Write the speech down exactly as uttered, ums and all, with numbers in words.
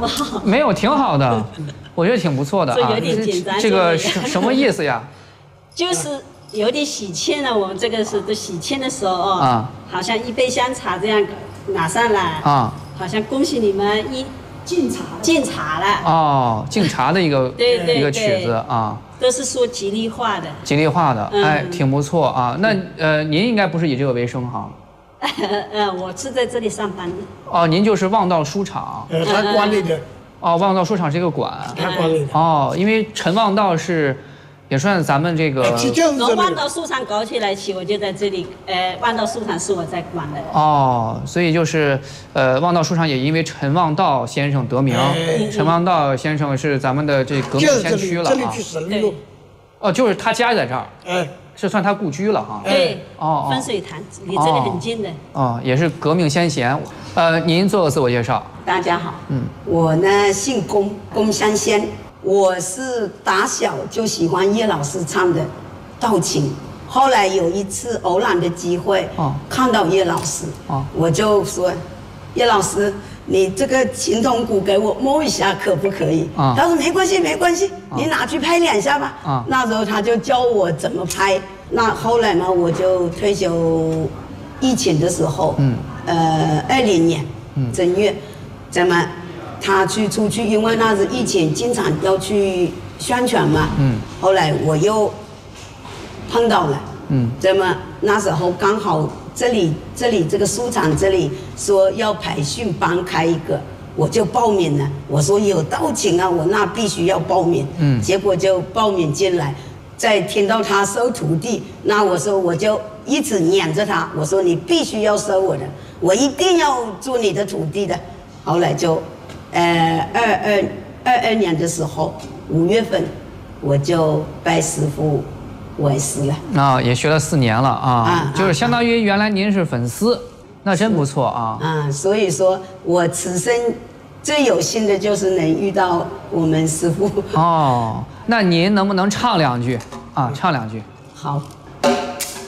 好？ 没有，挺好的，我觉得挺不错的啊。 有点紧张。 这个什什么意思呀？ 就是有点喜庆了。我们这个是都喜庆的时候哦， 啊， 好像一杯香茶这样拿上来啊， 好像恭喜你们一敬茶敬茶了。 哦，敬茶的一个对对一个曲子啊。 都是说吉利话的， 吉利话的， 嗯、 哎，挺不错啊。那呃，您应该不是以这个为生哈？ 呃，我是在这里上班的。 哦，您就是望道书场。 呃，他管理的。 哦，望道书场是一个馆。 他管理的。 哦，因为陈望道是，也算咱们这个。 从望道书场搞起来起，我就在这里。呃，望道书场是我在管的。 哦，所以就是，呃，望道书场也因为陈望道先生得名。哎、陈望道先生是咱们的这革命先驱了啊。 这里去神路。 哦，就是他家在这儿。 哎。 是算他故居了哈。 对。 哦。 分水潭离这里很近的。 哦，也是革命先贤。呃，您做个自我介绍。 大家好。 嗯。 我呢姓龚，龚香仙。我是打小就喜欢叶老师唱的《道情》，后来有一次偶然的机会，哦，看到叶老师，哦，我就说，叶老师，你这个琴筒鼓给我摸一下可不可以？啊，他说没关系没关系，你拿去拍两下吧。啊，那时候他就教我怎么拍。那后来呢，我就退休，疫情的时候，嗯，呃，二零年，嗯，正月，咱们。他去出去，因为那是疫情，经常要去宣传嘛。嗯。后来我又碰到了。嗯。那么那时候刚好这里这里这个书场这里说要培训班开一个，我就报名了。我说有道情啊，我那必须要报名。嗯。结果就报名进来，再听到他收徒弟，那我说我就一直撵着他，我说你必须要收我的，我一定要做你的徒弟的。后来就。呃，二二二二年的时候，五月份，我就拜师傅为师了。 啊，也学了四年了啊，啊就是相当于原来您是粉丝，啊、那真不错啊。 啊，所以说我此生最有幸的就是能遇到我们师傅。 哦，那您能不能唱两句啊？唱两句。 好。